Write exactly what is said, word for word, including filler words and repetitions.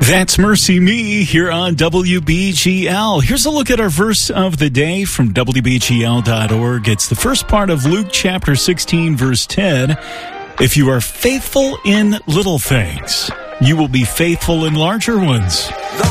That's Mercy Me here on W B G L. Here's a look at our verse of the day from W B G L dot org. It's the first part of Luke chapter sixteen, verse ten. If you are faithful in little things, you will be faithful in larger ones.